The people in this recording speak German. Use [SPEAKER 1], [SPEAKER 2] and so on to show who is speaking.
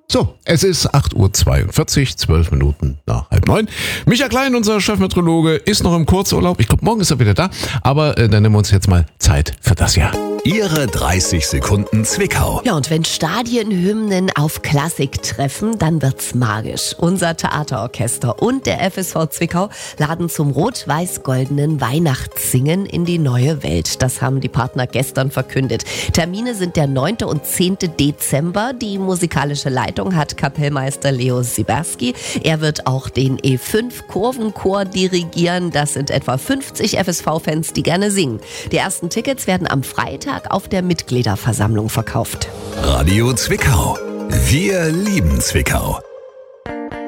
[SPEAKER 1] So, es ist 8:42 Uhr, 12 Minuten nach 8:30. Micha Klein, unser Chefmeteorologe, ist noch im Kurzurlaub. Ich glaube, morgen ist er wieder da. Aber dann nehmen wir uns jetzt mal Zeit für das Jahr.
[SPEAKER 2] Ihre 30 Sekunden Zwickau.
[SPEAKER 3] Ja, und wenn Stadienhymnen auf Klassik treffen, dann wird's magisch. Unser Theaterorchester und der FSV Zwickau laden zum rot-weiß-goldenen Weihnachtssingen in die neue Welt. Das haben die Partner gestern verkündet. Termine sind der 9. und 10. Dezember. Die musikalische Leitung hat Kapellmeister Leo Siberski. Er wird auch den E5 Kurvenchor dirigieren. Das sind etwa 50 FSV-Fans, die gerne singen. Die ersten Tickets werden am Freitag auf der Mitgliederversammlung verkauft.
[SPEAKER 2] Radio Zwickau. Wir lieben Zwickau.